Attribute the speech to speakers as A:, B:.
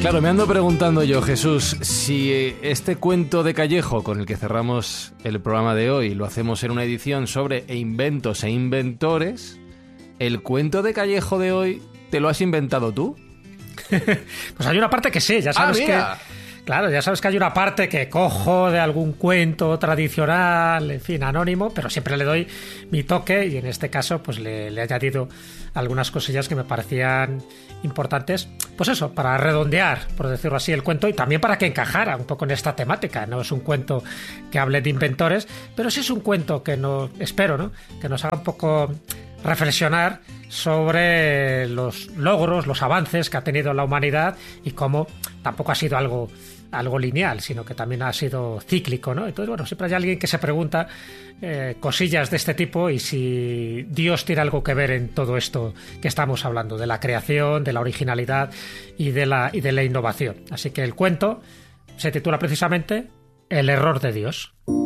A: Claro, me ando preguntando yo, Jesús, si este cuento de Callejo con el que cerramos el programa de hoy lo hacemos en una edición sobre inventos e inventores, ¿el cuento de Callejo de hoy te lo has inventado tú?
B: Pues hay una parte que sí, ya sabes que... Claro, ya sabes que hay una parte que cojo de algún cuento tradicional, en fin, anónimo, pero siempre le doy mi toque y en este caso pues le he añadido algunas cosillas que me parecían importantes, pues eso, para redondear, por decirlo así, el cuento y también para que encajara un poco en esta temática. No es un cuento que hable de inventores, pero sí es un cuento que espero, ¿no?, que nos haga un poco reflexionar sobre los logros, los avances que ha tenido la humanidad y cómo tampoco ha sido algo lineal, sino que también ha sido cíclico, ¿no? Entonces, bueno, siempre hay alguien que se pregunta cosillas de este tipo y si Dios tiene algo que ver en todo esto que estamos hablando, de la creación, de la originalidad y de la innovación. Así que el cuento se titula precisamente El error de Dios.